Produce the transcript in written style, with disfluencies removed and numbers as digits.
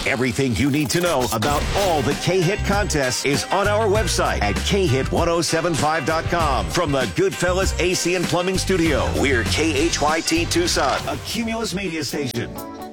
Everything you need to know about all the K-Hit contests is on our website at khit1075.com. From the Goodfellas AC and Plumbing Studio, we're KHYT Tucson, a Cumulus media station.